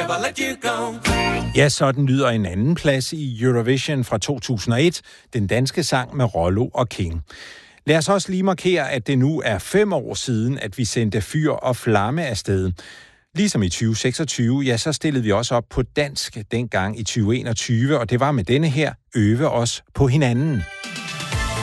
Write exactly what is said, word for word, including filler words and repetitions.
never let you go. Ja, sådan lyder en anden plads i Eurovision fra to tusind og et, den danske sang med Rollo og King. Lad os også lige markere, at det nu er fem år siden, at vi sendte Fyr og Flamme afsted. Ligesom i tyve seksogtyve, ja, så stillede vi også op på dansk dengang i tyve enogtyve, og det var med denne her Øve os på hinanden.